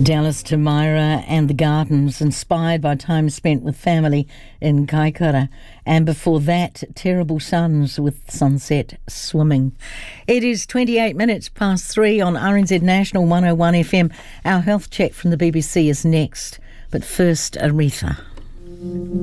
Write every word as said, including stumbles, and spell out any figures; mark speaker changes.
Speaker 1: Dallas to Myra and the Gardens, inspired by time spent with family in Kaikoura. And before that, Terrible Sons with Sunset Swimming. It is twenty-eight minutes past three on R N Z National one oh one F M. Our health check from the B B C is next. But first, Aretha.